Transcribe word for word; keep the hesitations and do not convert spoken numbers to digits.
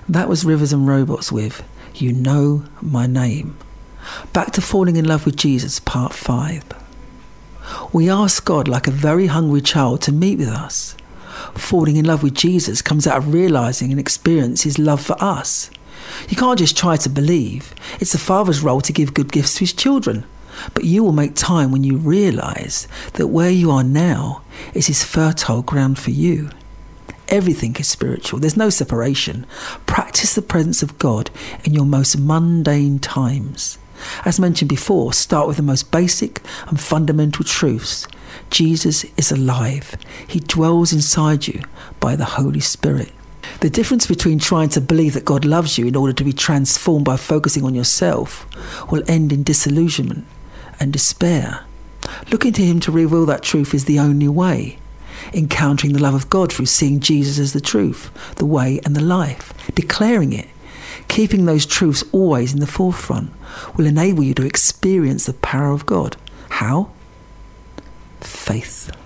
That was Rivers and Robots with You Know My Name. Back to Falling in Love with Jesus, part five. We ask God like a very hungry child to meet with us. Falling in love with Jesus comes out of realising and experiencing his love for us. You can't just try to believe. It's the Father's role to give good gifts to his children. But you will make time when you realise that where you are now is his fertile ground for you. Everything is spiritual. There's no separation. Practice the presence of God in your most mundane times. As mentioned before, start with the most basic and fundamental truths. Jesus is alive. He dwells inside you by the Holy Spirit. The difference between trying to believe that God loves you in order to be transformed by focusing on yourself will end in disillusionment and despair. Looking to him to reveal that truth is the only way. Encountering the love of God through seeing Jesus as the truth, the way and the life, declaring it, keeping those truths always in the forefront will enable you to experience the power of God. How? Faith.